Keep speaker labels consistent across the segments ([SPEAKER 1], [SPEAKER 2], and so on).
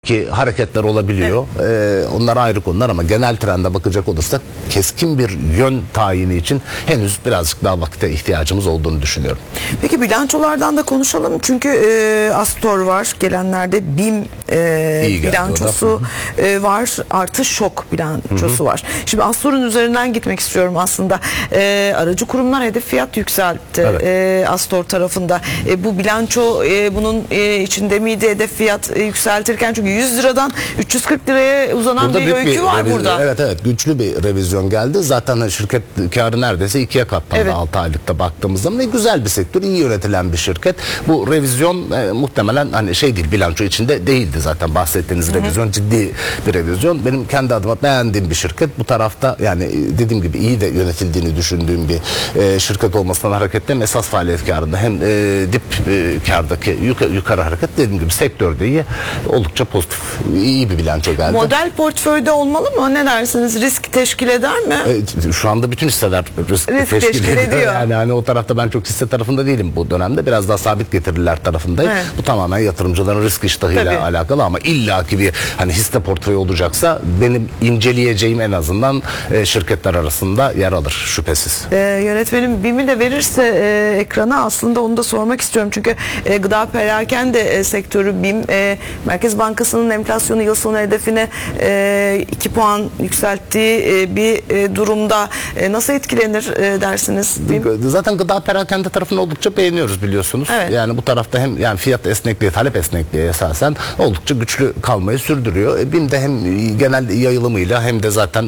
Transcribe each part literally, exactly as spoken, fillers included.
[SPEAKER 1] ki hareketler olabiliyor. Evet. Ee, onlar ayrı konular ama genel trende bakacak olursak keskin bir yön tayini için henüz birazcık daha vakite ihtiyacımız olduğunu düşünüyorum.
[SPEAKER 2] Peki bilançolardan da konuşalım. Çünkü e, Astor var. Gelenlerde BİM e, bilançosu e, var. Artı şok bilançosu Hı-hı. var. Şimdi Astor'un üzerinden gitmek istiyorum aslında. E, aracı kurumlar hedef fiyat yükseltti. Evet. E, Astor tarafında. E, bu bilanço e, bunun e, içinde miydi hedef fiyat e, yükseltirken? Çünkü yüz liradan üç yüz kırk liraya uzanan burada bir öykü bir var revizyon, burada.
[SPEAKER 1] Evet evet güçlü bir revizyon geldi. Zaten şirket karı neredeyse ikiye katlandı evet. altı aylıkta baktığımız zaman. Ne güzel bir sektör, iyi yönetilen bir şirket. Bu revizyon e, muhtemelen hani şey değil, bilanço içinde değildi zaten bahsettiğiniz Hı-hı. revizyon ciddi bir revizyon. Benim kendi adıma beğendiğim bir şirket. Bu tarafta yani dediğim gibi iyi de yönetildiğini düşündüğüm bir e, şirket olmasından hareketle hem esas faaliyet karında hem e, dip e, kardaki yukarı, yukarı hareket dediğim gibi sektörde iyi, oldukça pozitif, iyi bir bilanço geldi.
[SPEAKER 2] Model portföyde olmalı mı? Ne dersiniz? Risk teşkil eder mi?
[SPEAKER 1] E, şu anda bütün hisseler risk,
[SPEAKER 2] risk
[SPEAKER 1] teşkil,
[SPEAKER 2] teşkil ediyor.
[SPEAKER 1] Yani hani o tarafta ben çok hisse tarafında değilim bu dönemde. Biraz daha sabit getiriler tarafındayım. Evet. Bu tamamen yatırımcıların risk iştahıyla Tabii. alakalı ama illaki bir hani hisse portföyü olacaksa benim inceleyeceğim en azından e, şirketler arasında yer alır şüphesiz.
[SPEAKER 2] E, yönetmenim BİM'i de verirse e, ekrana aslında onu da sormak istiyorum. Çünkü e, gıda perakende e, sektörü BİM e, Merkez Bankası'nın enflasyonu yıl sonu hedefine e, iki puan yükselttiği e, bir e, durumda e, nasıl etkilenir e, dersiniz BİM?
[SPEAKER 1] Zaten gıda perakende tarafını oldukça beğeniyoruz biliyorsunuz. Evet. Yani bu tarafta hem yani fiyat esnekliği, talep esnekliği esasen oldukça güçlü kalmayı sürdürüyor. E, BİM de hem genel yayılımıyla hem de zaten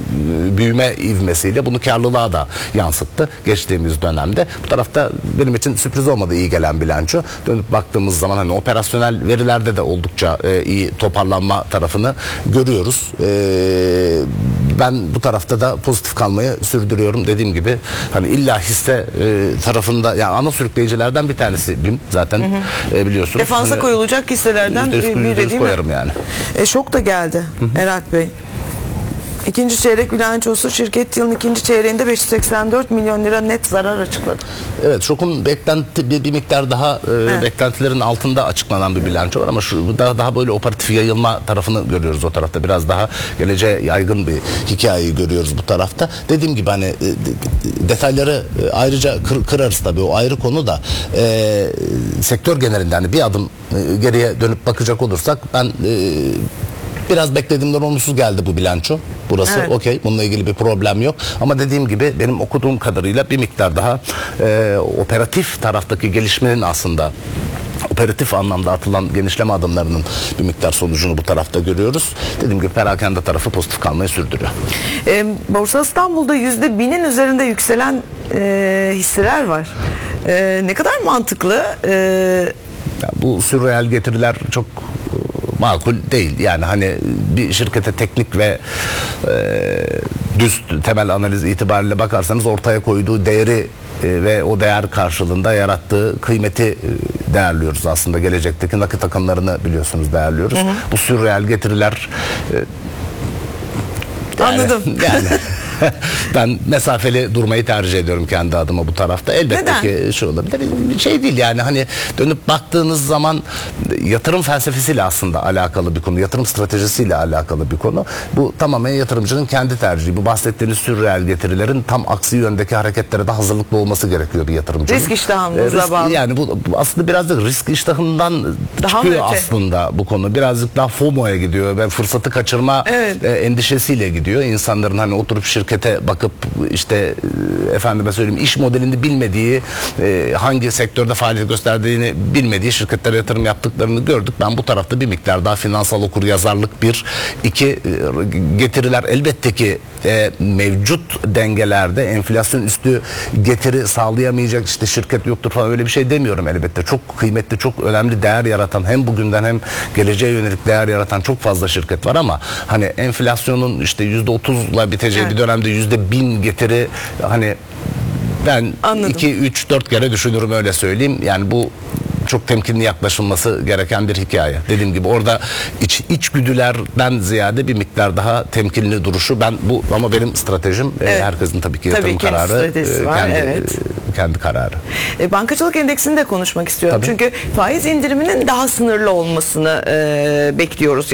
[SPEAKER 1] e, büyüme ivmesiyle bunu karlılığa da yansıttı geçtiğimiz dönemde. Bu tarafta benim için sürpriz olmadı iyi gelen bilanço. Dönüp baktığımız zaman hani operasyonel verilerde de oldukça e, iyi toparlanma tarafını görüyoruz. E, ben bu tarafta da pozitif kalmayı sürdürüyorum. Dediğim gibi hani illa hisse e, tarafında yani ana sürükleyicilerden bir tanesi BİM zaten hı hı. E, biliyorsunuz.
[SPEAKER 2] Defansa hani, koyulacak hisselerden biri değil mi?
[SPEAKER 1] Koyarım yani.
[SPEAKER 2] E, şok da geldi hı hı. Erhat Bey. İkinci çeyrek bilançosu şirket yılın ikinci çeyreğinde beş yüz seksen dört milyon lira net zarar açıkladı.
[SPEAKER 1] Evet, şokun beklenti bir, bir miktar daha e, evet. beklentilerin altında açıklanan bir bilanço var ama şu daha daha böyle operatif yayılma tarafını görüyoruz o tarafta. Biraz daha geleceğe yaygın bir hikayeyi görüyoruz bu tarafta. Dediğim gibi hani e, detayları e, ayrıca kır, kırarız tabii, o ayrı konu da e, sektör genelinde hani bir adım e, geriye dönüp bakacak olursak ben e, biraz beklediğimden olumsuz geldi bu bilanço. Burası evet. okey. Bununla ilgili bir problem yok. Ama dediğim gibi benim okuduğum kadarıyla bir miktar daha e, operatif taraftaki gelişmenin aslında operatif anlamda atılan genişleme adımlarının bir miktar sonucunu bu tarafta görüyoruz. Dediğim gibi perakende tarafı pozitif kalmayı sürdürüyor.
[SPEAKER 2] E, Borsa İstanbul'da yüzde binin üzerinde yükselen e, hisseler var. E, ne kadar mantıklı? E,
[SPEAKER 1] ya bu sürreel getiriler çok makul değil. Yani hani bir şirkete teknik ve e, düz temel analiz itibariyle bakarsanız ortaya koyduğu değeri e, ve o değer karşılığında yarattığı kıymeti e, değerliyoruz aslında. Gelecekteki nakit akımlarını biliyorsunuz değerliyoruz. Hı hı. Bu sürreel getiriler e,
[SPEAKER 2] yani, anladım.
[SPEAKER 1] Yani ben mesafeli durmayı tercih ediyorum kendi adıma bu tarafta. Elbette Neden? ki şu olabilir. Bir şey değil yani hani dönüp baktığınız zaman yatırım felsefesiyle aslında alakalı bir konu. Yatırım stratejisiyle alakalı bir konu. Bu tamamen yatırımcının kendi tercihi. Bu bahsettiğiniz sürreel getirilerin tam aksi yöndeki hareketlere de hazırlıklı olması gerekiyor bir yatırımcının.
[SPEAKER 2] Risk iştahımızla
[SPEAKER 1] risk,
[SPEAKER 2] bağlı.
[SPEAKER 1] Yani bu, bu aslında biraz da risk iştahından daha çıkıyor aslında bu konu. Birazcık daha FOMO'ya gidiyor ve fırsatı kaçırma evet. e, endişesiyle gidiyor. İnsanların hani oturup şirkete bakıp işte efendime söyleyeyim iş modelini bilmediği, e, hangi sektörde faaliyet gösterdiğini bilmediği şirketlere yatırım yaptıklarını gördük. Ben bu tarafta bir miktar daha finansal okuryazarlık bir, iki e, getiriler elbette ki e, mevcut dengelerde enflasyon üstü getiri sağlayamayacak işte şirket yoktur falan öyle bir şey demiyorum elbette. Çok kıymetli, çok önemli değer yaratan hem bugünden hem geleceğe yönelik değer yaratan çok fazla şirket var ama hani enflasyonun işte yüzde otuzla biteceği evet. bir dönemde yüzde bin getiri hani ben iki, üç, dört kere düşünürüm öyle söyleyeyim. Yani bu çok temkinli yaklaşılması gereken bir hikaye. Dediğim gibi orada iç, içgüdülerden ziyade bir miktar daha temkinli duruşu ben bu ama benim stratejim evet. herkesin tabii ki yatırım tabii kararı
[SPEAKER 2] var,
[SPEAKER 1] kendi,
[SPEAKER 2] evet.
[SPEAKER 1] kendi kararı.
[SPEAKER 2] E, bankacılık endeksini de konuşmak istiyorum. Tabii. Çünkü faiz indiriminin daha sınırlı olmasını e, bekliyoruz.